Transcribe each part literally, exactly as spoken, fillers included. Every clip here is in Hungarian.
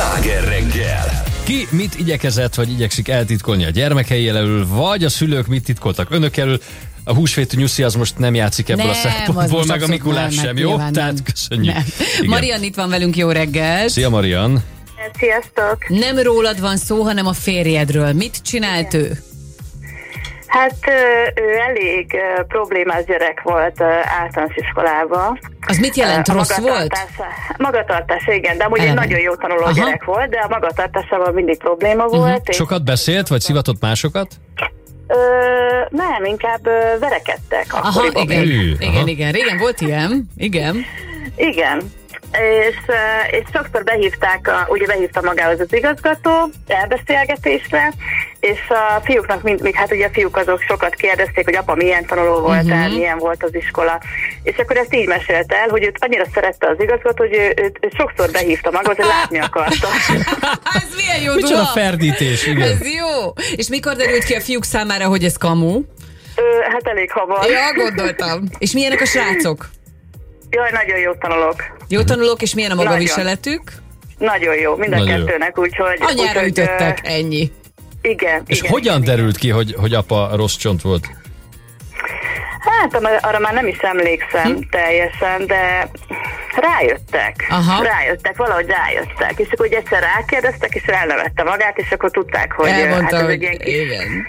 Sláger reggel! Ki mit igyekezett, vagy igyekszik eltitkolni a gyermekei elől, vagy a szülők mit titkoltak önök elől? A húsvéti nyuszi az most nem játszik ebből nem, a szempontból, meg a Mikulás sem, jó? Tehát köszönjük. Marian itt van velünk, jó reggelt! Szia, Marian! Sziasztok! Nem rólad van szó, hanem a férjedről. Mit csinált ő? Hát ő elég problémás gyerek volt általános iskolában. Az mit jelent? A Rossz volt? Magatartása, igen, de amúgy egy nagyon jó tanuló Aha. gyerek volt, de a magatartásával mindig probléma volt. Uh-huh. És Sokat beszélt, vagy szivatott másokat? Ö, nem, inkább ö, verekedtek Aha, akkoriban. igen, Hű, aha. igen, igen. Régen volt ilyen, igen. Igen. És, és sokszor behívták, a, ugye behívta magához az igazgató elbeszélgetésre, és a fiúknak, mind, még hát ugye a fiúk azok sokat kérdezték, hogy apa milyen tanuló volt, uh-huh. milyen volt az iskola. És akkor ezt így mesélte el, hogy őt annyira szerette az igazgató, hogy ő, őt, őt sokszor behívta magához, hogy látni akarta. Ez milyen jó Micsoda duma! ferdítés, igen. Ez jó! És mikor derült ki a fiúk számára, hogy ez kamu? Ö, hát elég hamar. Ja, gondoltam. És milyenek a srácok? Jaj, nagyon jó tanulók. Jó tanulók, és milyen a Nagyon. magaviseletük? Nagyon jó, mind a Nagyon jó. kettőnek, úgyhogy... Anyára úgyhogy, ütöttek, ö, ennyi. Igen. És igen, hogyan igen. derült ki, hogy, hogy apa rossz csont volt? Hát arra már nem is emlékszem hm? teljesen, de rájöttek. Aha. Rájöttek, valahogy rájöttek. És akkor ugye egyszer rákérdeztek, és elnevette magát, és akkor tudták, hogy Elmondta, hát ez hogy egy ilyen kis, igen.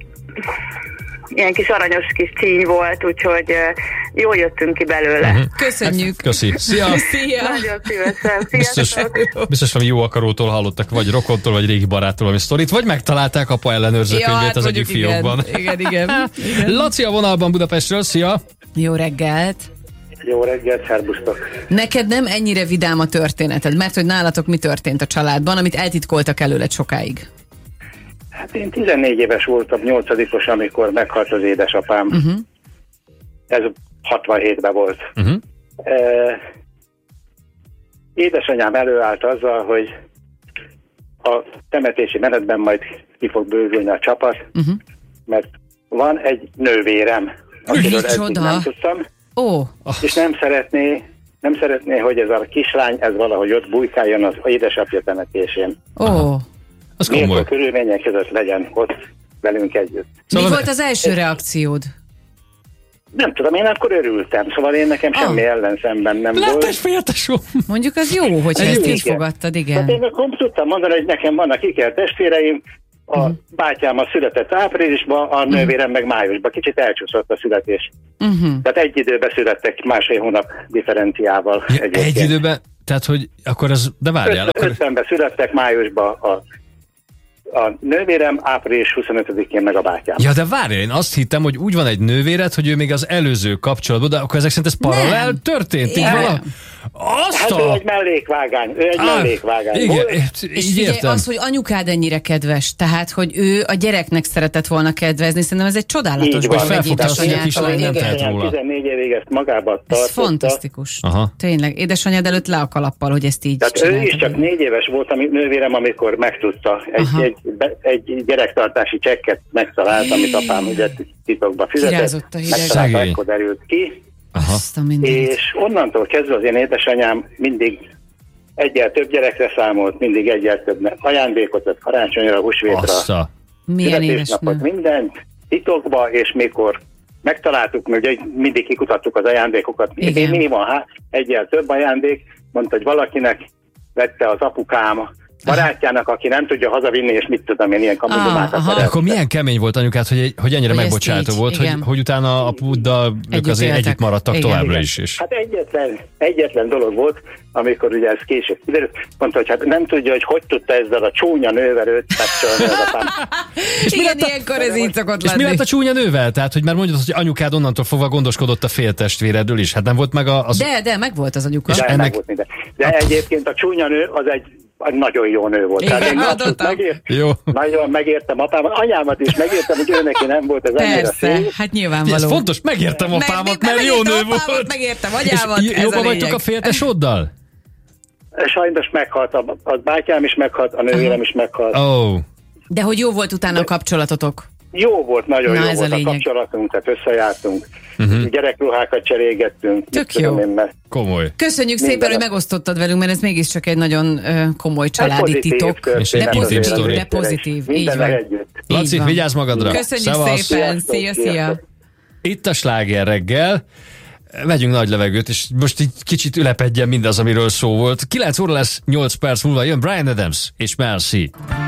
ilyen kis aranyos kis csíny volt, úgyhogy uh, jól jöttünk ki belőle. Uh-huh. Köszönjük. Köszi. Szia! Szia! Nagyon szívesen. Biztos, Sziasztok! biztos valami jó akarótól hallottak, vagy rokontól, vagy régi baráttól valami sztorit, vagy megtalálták apa ellenőrző Ja, könyvét hát az egyik mondjuk igen. fiókban. Igen, igen. igen. Laci a vonalban Budapestről, szia! Jó reggelt! Jó reggelt, szerbusztok! Neked nem ennyire vidám a történeted, mert hogy nálatok mi történt a családban, amit eltitkoltak előled sokáig? Hát én tizennégy éves voltam, nyolcadikos, amikor meghalt az édesapám. Uh-huh. Ez hatvanhétben volt. Uh-huh. E, édesanyám előállt azzal, hogy a temetési menetben majd ki fog bővülni a csapat, Uh-huh. mert van egy nővérem, akiről eddig Micsoda? nem tudtam, Ó, és nem szeretné, nem szeretné, hogy ez a kislány, ez valahogy ott bujkáljon az édesapja temetésén. ó. Az Miért komoly. a körülmények között legyen ott velünk együtt. Mi Szóval- volt az első reakciód? Nem tudom, én akkor örültem, szóval én nekem semmi Ah. ellenszemben nem Lát volt. egy féltesó! Mondjuk az jó, hogyha Ez ezt jó. így fogadtad, Hát igen. én akkor tudtam mondani, hogy nekem vannak iker testvéreim, a Mhm. bátyám a született áprilisban, a nővérem meg májusban. Kicsit elcsúszott a születés. Uh-huh. Tehát egy időben születtek, másfél hónap differenciával. Ja, egyébként. egy időben, tehát hogy akkor ez, de várjál, Öt- akkor... ötvenben születtek, májusban a, a nővérem, április huszonötödikén meg a bátyám. Ja, de várjál, én azt hittem, hogy úgy van egy nővéred, hogy ő még az előző kapcsolatban, de akkor ezek szerint ez paralel Nem. történt? Így Igen. vala... Azt Hát ő a... egy mellékvágány, ő egy Á, mellékvágány. igen, volt. És így figyelj, értem. az, hogy anyukád ennyire kedves, tehát, hogy ő a gyereknek szeretett volna kedvezni, szerintem ez egy csodálatos Így van. dolog egy Felfogta azt, hogy a édesanyától. kislány nem Igen. tehet róla. tizennégy évig ezt magába Ez tartotta. fantasztikus. Aha. Tényleg, édesanyád előtt le a kalappal, hogy ezt így Tehát ő csináltad. is csak négy éves volt, ami nővérem, amikor megtudta. Egy, egy, be- egy gyerektartási csekket megtalált, amit apám ugye titokba fizetett. Kirázott a hideg. Megtalálta, Szegény. akkor derült ki. Aha. Azt a mindent. És onnantól kezdve az én édesanyám mindig egyel több gyerekre számolt, mindig egyel több ajándékot, tehát karácsonyra, húsvétra, Azt a... Milyen születésnapot, édesnő. mindent titokba, és mikor megtaláltuk, mert ugye mindig kikutattuk az ajándékokat, mi, Igen. mi van, hát egyel több ajándék, mondta, hogy valakinek vette az apukám barátjának, aki nem tudja hazavinni, és mit tudom én, ilyen Ah, kamudumákat aha. szerez. Akkor milyen kemény volt anyukát, hogy, egy- hogy ennyire Hogy ezt megbocsátó így, volt, hogy, igen. hogy utána apuddal ők Együtt azért éltek. együtt maradtak Igen. továbbra Igen. is. És... Hát egyetlen, egyetlen dolog volt, amikor ugye ez később kiderült, mondta, hogy hát nem tudja, hogy hogy tudta ezzel a csúnya nővel őt kapcsolni az apám. Igen, ilyenkor ez így szokott És mi lenni. lett a csúnya nővel? Tehát, hogy már mondod, hogy anyukád onnantól fogva gondoskodott a féltestvéredről is. Hát nem volt meg a... Az... De, de, megvolt az anyuka. És De, ennek- ennek... volt minden. De egyébként a csúnya nő az egy egy nagyon jó nő volt. Igen, Tehát én abszolút hallottam. megért, Jó. nagyon megértem apámat, anyámat is megértem, hogy ő neki nem volt ez annyira Persze, szép. hát nyilvánvaló. Ez fontos, megértem Meg- apámat, meg- mert jó megértem nő apámat, volt. megértem agyámat, És ez a jobban vagytok lényeg. a féltesóddal? Sajnos meghalt, a, a bátyám is meghalt, a nővérem is meghalt. Ó. Oh. De hogy jó volt utána a kapcsolatotok? jó volt, nagyon Na, jó ez volt a a, lényeg. kapcsolatunk, tehát összejártunk, Mhm. uh-huh. gyerekruhákat cserégettünk. Tök mit tudom jó. én, mert Komoly. Köszönjük Minden szépen, hogy nap. megosztottad velünk, mert ez mégiscsak egy nagyon ö, komoly családi pozitív titok. történet És egy De pozitív pozitív, sztori. de pozitív. Így Mindennel van. együtt. Laci, Így van. vigyázz magadra. Köszönjük Szevasz. szépen. Sziasztok, Szia, szia. sziasztok. Itt a Sláger reggel. Vegyünk nagy levegőt, és most így kicsit ülepedjen mindaz, amiről szó volt. kilenc óra lesz, nyolc perc múlva jön Bryan Adams és Mel C.